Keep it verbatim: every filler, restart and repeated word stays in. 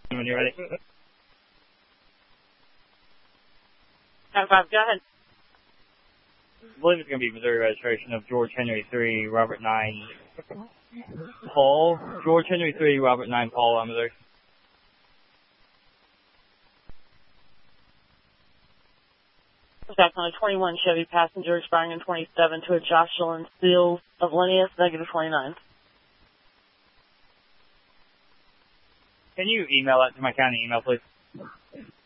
When you're ready. ten five, go ahead. I believe it's going to be Missouri registration of George Henry three, Robert nine, Paul. George Henry three, Robert nine, Paul, on Missouri. Contact on a twenty-one Chevy passenger expiring in twenty-seven to a Jocelyn Seals of Linnaeus, negative twenty-nine. Can you email that to my county email, please?